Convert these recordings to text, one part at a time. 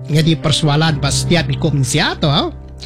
Jadi persoalan pas setiap ikut mensia tu.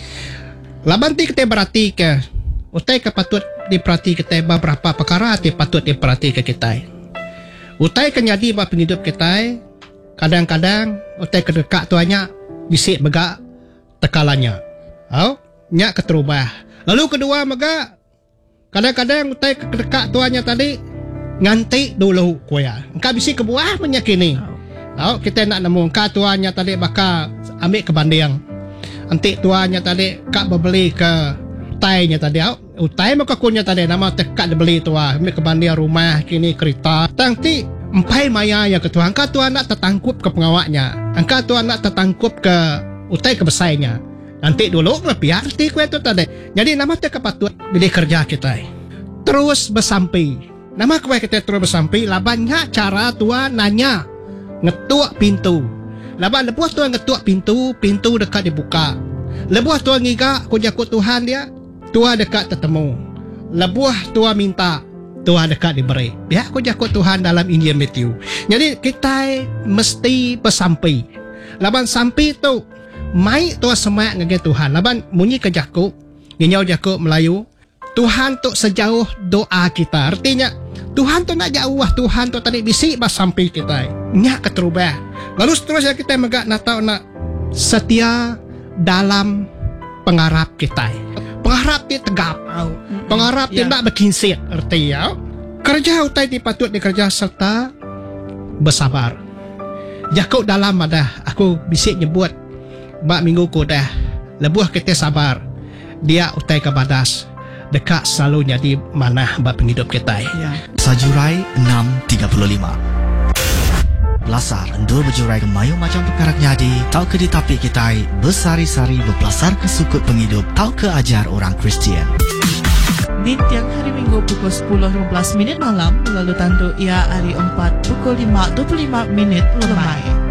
Laban ti kita berarti ke utai ke patut diperhati kita beberapa perkara ti patut diperhati ke kita. Utai ke jadi ba penghidup kita. Kadang-kadang utai ke dekat tuanya bisik megak tekalannya. Nyak keterubah. Lalu kedua mega kadang-kadang utai ke dekat tuanya tadi nganti dulu kuya. Engkau bisik kebuah menyakini. Kita nak nemu engkau tuanya tadi bakal ambil ke banding. Nanti tuanya tadi kak berbeli ke utainya tadi. Utai maka kunya tadi nama tekak dibeli tua. Ambil ke banding rumah kini kereta. Nanti empai maya yang ketua. Engkau tuan nak tertangkup ke pengawaknya. Engkau tuan nak tertangkup ke utai ke besarnya. Nanti dulu lebih arti kue tu tadi. Jadi nama tekak patut bila kerja kita. Terus bersampai. Nama kue kita terus bersampai. Labannya cara tua nanya. Ngetuk pintu. Laban lepas tuan ngetuk pintu, pintu dekat dibuka. Lepas tuan ngigak, ku jakut Tuhan dia, Tuhan dekat tertemu. Lepas tuan minta, Tuhan dekat diberi. Biar ku jakut Tuhan dalam Injil Matthew. Jadi kita mesti bersampai. Laban sampai tu, mai tuan semak dengan Tuhan. Laban munyi ke jakut, nginyau jakut Melayu. Tuhan tu sejauh doa kita. Artinya, Tuhan tu nak jauh, Tuhan tu tadi bisik sampai kita. Nyak keterubah. Lalu seterusnya kita megak nak tahu nak setia dalam pengharap kita. Pengharap dia tegap. Pengharap dia nak berkinsir. Artinya, kerja utai dipatut dikerja serta bersabar. Jakut dalam ada aku bisik nyebut bak minggu ku dah. Lebuh kita sabar. Dia utai ke badas. Dekat selalu jadi mana bak penghidup kita. Sajurai 6.35 Belasar endur berjurai ke mayu macam perkara jadi. Tau ke di tapi kita bersari-sari berpelasar ke sukut penghidup. Tau ke ajar orang Kristian. Di tiang hari Minggu pukul 10.15 malam. Lalu tandu ia hari 4 pukul 5.25 lemai.